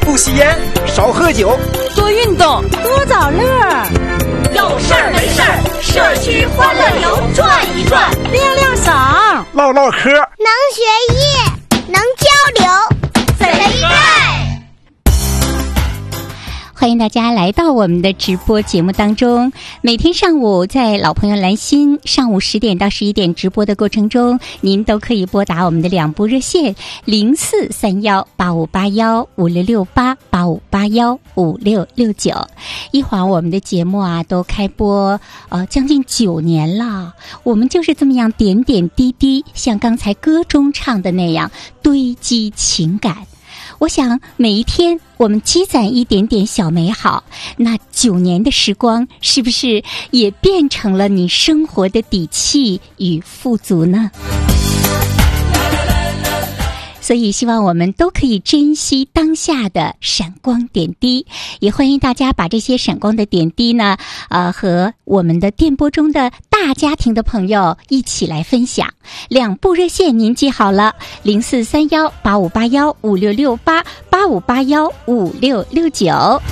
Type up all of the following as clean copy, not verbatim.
不吸烟，少喝酒， 多运动，多找乐。 有事儿没事儿，社区欢乐游转一转， 亮亮嗓， 唠唠嗑， 能学艺，能交流，贼带。 欢迎大家来到我们的直播节目当中。每天上午在老朋友兰心上午10点到11点直播的过程中，您都可以拨打我们的2部热线04318581566885815669。一会儿我们的节目啊都开播将近9年了，我们就是这么样点点滴滴，像刚才歌中唱的那样堆积情感。我想每一天我们积攒一点点小美好，那9年的时光是不是也变成了你生活的底气与富足呢？所以希望我们都可以珍惜当下的闪光点滴，也欢迎大家把这些闪光的点滴呢和我们的电波中的大家庭的朋友一起来分享。2部热线您记好了，04318581566885815669。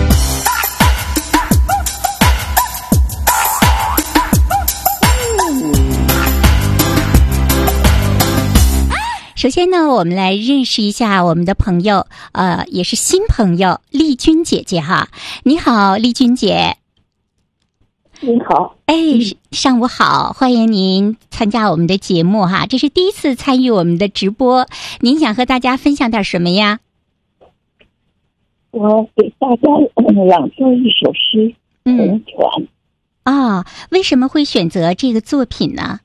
首先呢，我们来认识一下我们的朋友，也是新朋友丽君姐姐哈。你好，丽君姐。 你好。 上午好，欢迎您参加我们的节目哈。这是第一次参与我们的直播，您想和大家分享点什么呀？ 我给大家朗诵一首诗《红船》。 为什么会选择这个作品呢？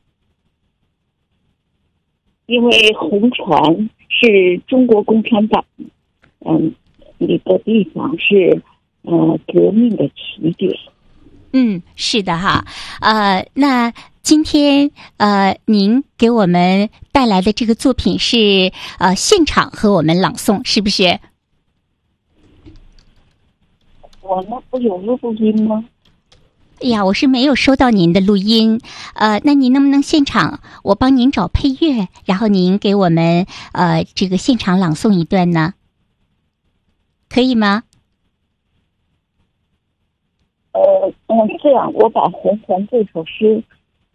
因为红船是中国共产党一个地方，是革命的起点。 是的哈。那今天您给我们带来的这个作品是现场和我们朗诵，是不是？ 我那不有录音吗？ 哎呀，我是没有收到您的录音，那您能不能现场我帮您找配乐，然后您给我们这个现场朗诵一段呢？可以吗？ 这样我把《红船》这首诗，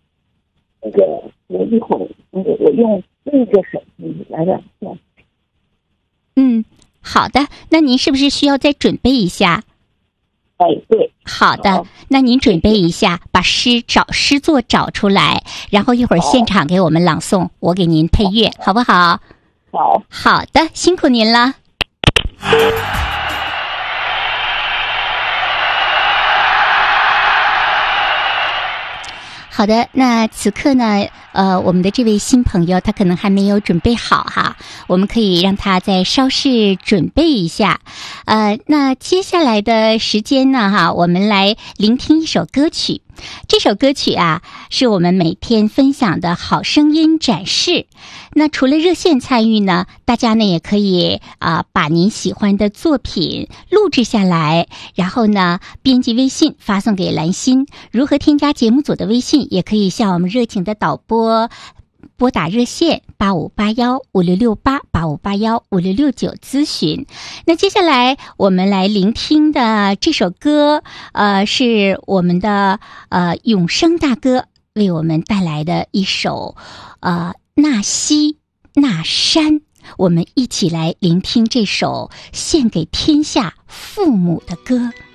我一会儿我用另一个手机来朗诵。 好的，那您是不是需要再准备一下？ 对。 好的，那您准备一下，把诗作找出来，然后一会儿现场给我们朗诵，我给您配乐，好不好？好的，辛苦您了。好的，那此刻呢，我们的这位新朋友他可能还没有准备好哈，我们可以让他再稍事准备一下。那接下来的时间呢，哈，我们来聆听一首歌曲。这首歌曲啊，是我们每天分享的好声音展示。那除了热线参与呢，大家呢也可以把您喜欢的作品录制下来，然后呢编辑微信发送给兰心。如何添加节目组的微信，也可以向我们热情的导播拨打热线8581566885815669咨询。那接下来我们来聆听的这首歌，是我们的永生大哥为我们带来的一首那西那山。我们一起来聆听这首献给天下父母的歌。